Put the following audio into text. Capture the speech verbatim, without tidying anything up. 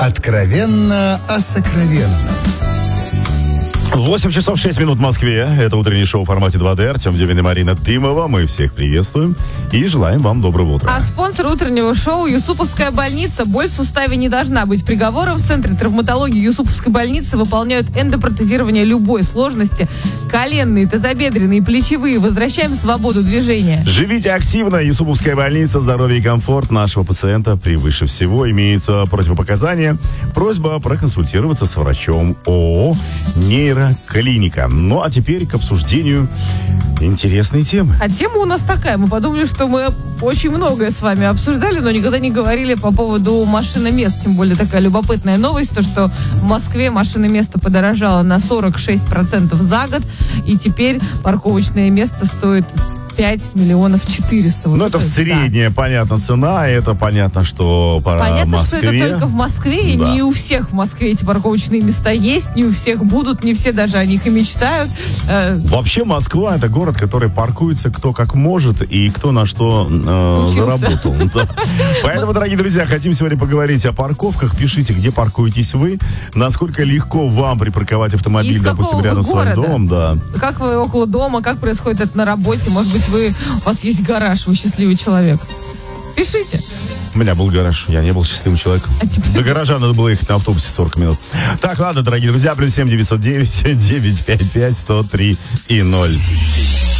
Откровенно о сокровенном. восемь часов шесть минут в Москве. Это утреннее шоу в формате два дэ. Артем Дивин и Марина Дымова. Мы всех приветствуем и желаем вам доброго утра. А спонсор утреннего шоу — Юсуповская больница. Боль в суставе не должна быть приговором. В Центре травматологии Юсуповской больницы выполняют эндопротезирование любой сложности. Коленные, тазобедренные, плечевые. Возвращаем свободу движения. Живите активно. Юсуповская больница. Здоровье и комфорт нашего пациента превыше всего. Имеются противопоказания. Просьба проконсультироваться с врачом. ООО «Нейроклиника». Ну, а теперь к обсуждению интересной темы. А тема у нас такая. Мы подумали, что мы очень многое с вами обсуждали, но никогда не говорили по поводу машиномест. Тем более такая любопытная новость, то, что в Москве машиноместо подорожало на сорок шесть процентов за год, и теперь парковочное место стоит пять миллионов четыреста. Вот ну, это в средняя, да. Понятно, цена. Это понятно, что по понятно, Москве. Понятно, что это только в Москве. И да. Не у всех в Москве эти парковочные места есть. Не у всех будут. Не все даже о них и мечтают. Вообще Москва — это город, который паркуется кто как может и кто на что э, заработал. Да. Поэтому, дорогие друзья, хотим сегодня поговорить о парковках. Пишите, где паркуетесь вы. Насколько легко вам припарковать автомобиль, из допустим, рядом с своим домом. Да. Как вы около дома, как происходит это на работе. Может быть, вы, у вас есть гараж, вы счастливый человек. Пишите. У меня был гараж, я не был счастливым человеком. А теперь... До гаража надо было ехать на автобусе сорок минут. Так, ладно, дорогие друзья, плюс семь девятьсот девять девятьсот пятьдесят пять сто три и ноль.